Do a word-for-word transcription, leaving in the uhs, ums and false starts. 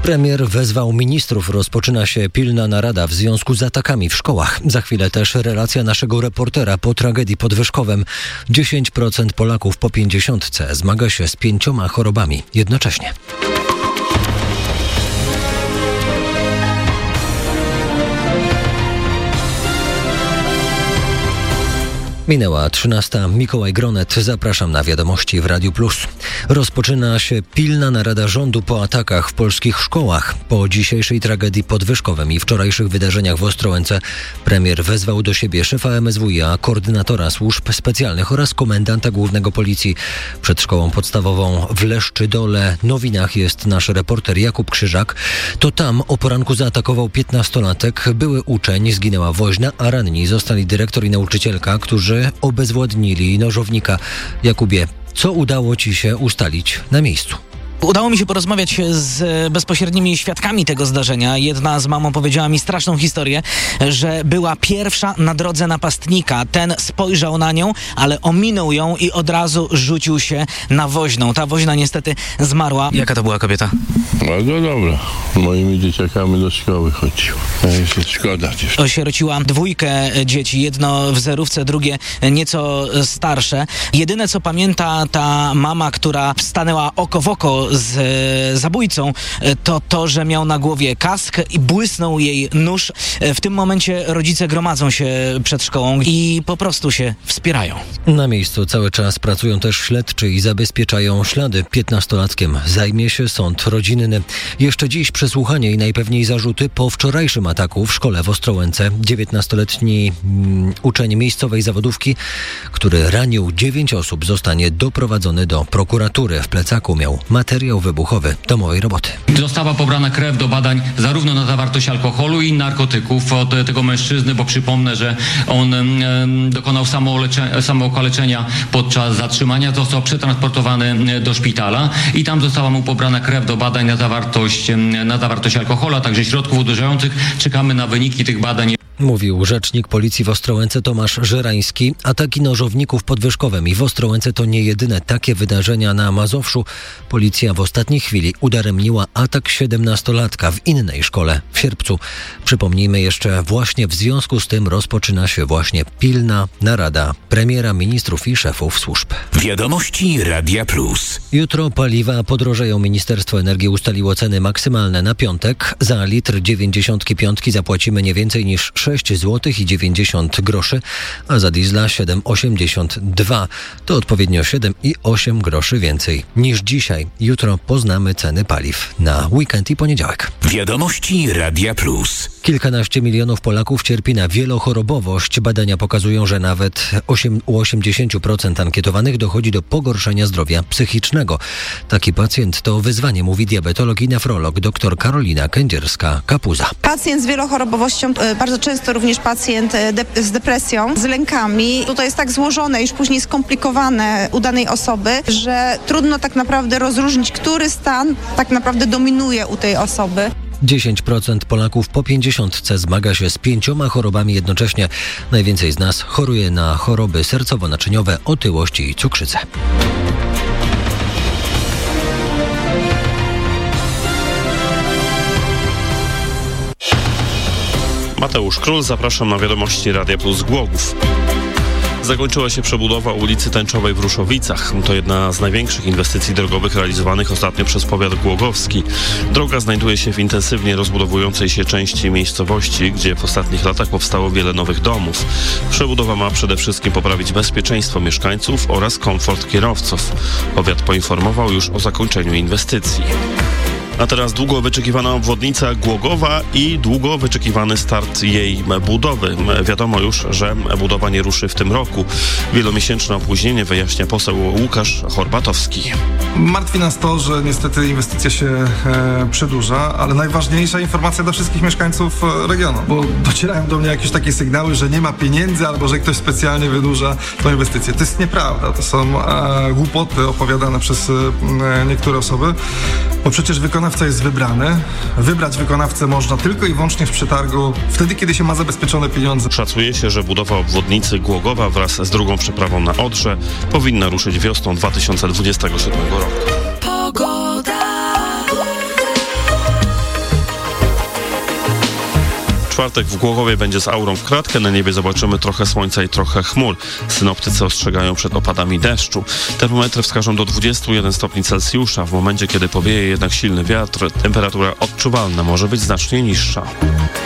Premier wezwał ministrów. Rozpoczyna się pilna narada w związku z atakami w szkołach. Za chwilę też relacja naszego reportera po tragedii pod Wyszkowem. dziesięć procent Polaków po pięćdziesiątce zmaga się z pięcioma chorobami jednocześnie. Minęła trzynasta. Mikołaj Gronet. Zapraszam na wiadomości w Radiu Plus. Rozpoczyna się pilna narada rządu po atakach w polskich szkołach. Po dzisiejszej tragedii pod Wyszkowem i wczorajszych wydarzeniach w Ostrołęce premier wezwał do siebie szefa M S W i a, koordynatora służb specjalnych oraz komendanta głównego policji. Przed szkołą podstawową w Leszczydole Nowinach jest nasz reporter Jakub Krzyżak. To tam o poranku zaatakował piętnastolatek. Były uczeń, zginęła woźna, a ranni zostali dyrektor i nauczycielka, którzy obezwładnili nożownika. Jakubie, co udało ci się ustalić na miejscu? Udało mi się porozmawiać z bezpośrednimi świadkami tego zdarzenia. Jedna z mamą powiedziała mi straszną historię, że była pierwsza na drodze napastnika. Ten spojrzał na nią, ale ominął ją i od razu rzucił się na woźną. Ta woźna niestety zmarła. Jaka to była kobieta? Bardzo dobra. Moimi dzieciakami do szkoły chodziła. Jest szkoda dziewczyny. Osierociła dwójkę dzieci. Jedno w zerówce, drugie nieco starsze. Jedyne co pamięta ta mama, która stanęła oko w oko z zabójcą, to to, że miał na głowie kask i błysnął jej nóż. W tym momencie rodzice gromadzą się przed szkołą i po prostu się wspierają. Na miejscu cały czas pracują też śledczy i zabezpieczają ślady. Piętnastolatkiem zajmie się sąd rodzinny. Jeszcze dziś przesłuchanie i najpewniej zarzuty po wczorajszym ataku w szkole w Ostrołęce. dziewiętnastoletni mm, uczeń miejscowej zawodówki, który ranił dziewięć osób, zostanie doprowadzony do prokuratury. W plecaku miał materiał wybuchowy domowej roboty. Została pobrana krew do badań zarówno na zawartość alkoholu i narkotyków od tego mężczyzny, bo przypomnę, że on e, dokonał samookaleczenia podczas zatrzymania, został przetransportowany do szpitala i tam została mu pobrana krew do badań na zawartość, na zawartość alkoholu, a także środków odurzających. Czekamy na wyniki tych badań. Mówił rzecznik policji w Ostrołęce Tomasz Żerański. Ataki nożowników pod Wyszkowem i w Ostrołęce to nie jedyne takie wydarzenia na Mazowszu. Policja w ostatniej chwili udaremniła atak siedemnastolatka w innej szkole w Sierpcu. Przypomnijmy jeszcze, właśnie w związku z tym rozpoczyna się właśnie pilna narada premiera, ministrów i szefów służb. Wiadomości Radia Plus. Jutro paliwa podrożeją. Ministerstwo Energii ustaliło ceny maksymalne na piątek. Za litr dziewięćdziesiątki piątki zapłacimy nie więcej niż sześć złotych i dziewięćdziesiąt groszy, a za diesla siedem osiemdziesiąt dwa. To odpowiednio siedem i osiem groszy więcej niż dzisiaj. Jutro poznamy ceny paliw na weekend i poniedziałek. Wiadomości Radia Plus. Kilkanaście milionów Polaków cierpi na wielochorobowość. Badania pokazują, że nawet u osiemdziesiąt procent ankietowanych dochodzi do pogorszenia zdrowia psychicznego. Taki pacjent to wyzwanie, mówi diabetolog i nefrolog dr Karolina Kędzierska-Kapuza. Pacjent z wielochorobowością, bardzo często również pacjent de- z depresją, z lękami. To jest tak złożone, już później skomplikowane u danej osoby, że trudno tak naprawdę rozróżnić, który stan tak naprawdę dominuje u tej osoby. dziesięć procent Polaków po pięćdziesiątce zmaga się z pięcioma chorobami jednocześnie. Najwięcej z nas choruje na choroby sercowo-naczyniowe, otyłość i cukrzycę. Mateusz Król, zapraszam na wiadomości Radia Plus Głogów. Zakończyła się przebudowa ulicy Tęczowej w Ruszowicach. To jedna z największych inwestycji drogowych realizowanych ostatnio przez powiat głogowski. Droga znajduje się w intensywnie rozbudowującej się części miejscowości, gdzie w ostatnich latach powstało wiele nowych domów. Przebudowa ma przede wszystkim poprawić bezpieczeństwo mieszkańców oraz komfort kierowców. Powiat poinformował już o zakończeniu inwestycji. A teraz długo wyczekiwana obwodnica Głogowa i długo wyczekiwany start jej budowy. Wiadomo już, że budowa nie ruszy w tym roku. Wielomiesięczne opóźnienie wyjaśnia poseł Łukasz Horbatowski. Martwi nas to, że niestety inwestycja się e, przedłuża, ale najważniejsza informacja dla wszystkich mieszkańców regionu, bo docierają do mnie jakieś takie sygnały, że nie ma pieniędzy albo że ktoś specjalnie wydłuża tą inwestycję. To jest nieprawda. To są e, głupoty opowiadane przez e, niektóre osoby, bo przecież wykonawca jest wybrany. Wybrać wykonawcę można tylko i wyłącznie w przetargu wtedy, kiedy się ma zabezpieczone pieniądze. Szacuje się, że budowa obwodnicy Głogowa wraz z drugą przeprawą na Odrze powinna ruszyć wiosną dwa tysiące dwudziestego siódmego roku. Pogoda. czwartek w Głogowie będzie z aurą w kratkę, na niebie zobaczymy trochę słońca i trochę chmur. Synoptycy ostrzegają przed opadami deszczu. Termometry wskażą do dwudziestu jeden stopni Celsjusza. W momencie, kiedy powieje jednak silny wiatr, temperatura odczuwalna może być znacznie niższa.